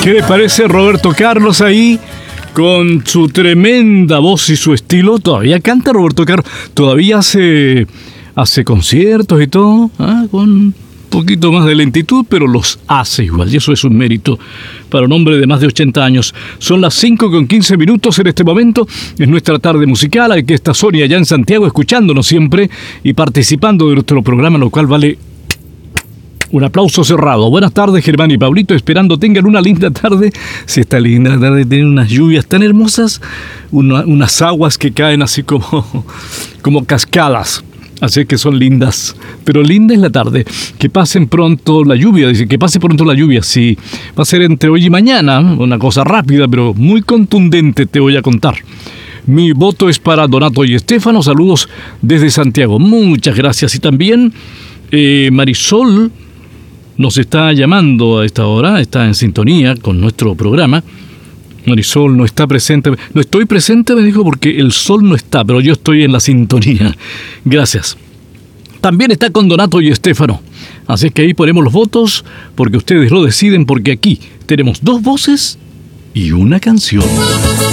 ¿Qué le parece Roberto Carlos ahí? Con su tremenda voz y su estilo. Todavía canta Roberto Carlos. Todavía hace conciertos y todo. Con un poquito más de lentitud, pero los hace igual. Y eso es un mérito para un hombre de más de 80 años. Son las 5:15 en este momento. Es nuestra tarde musical. Aquí está Sonia allá en Santiago escuchándonos siempre y participando de nuestro programa, lo cual vale un aplauso cerrado. Buenas tardes, Germán y Pablito. Esperando tengan una linda tarde. Si esta linda tarde tiene unas lluvias tan hermosas, unas aguas que caen así como cascadas. Así que son lindas. Pero linda es la tarde. Que pasen pronto la lluvia. Dice que pase pronto la lluvia. Sí, va a ser entre hoy y mañana. Una cosa rápida, pero muy contundente te voy a contar. Mi voto es para Donato y Estefano. Saludos desde Santiago. Muchas gracias. Y también Marisol nos está llamando a esta hora, está en sintonía con nuestro programa. Marisol no está presente. No estoy presente, me dijo, porque el sol no está, pero yo estoy en la sintonía. Gracias. También está con Donato y Estefano. Así que ahí ponemos los votos, porque ustedes lo deciden, porque aquí tenemos 2 voces y una canción.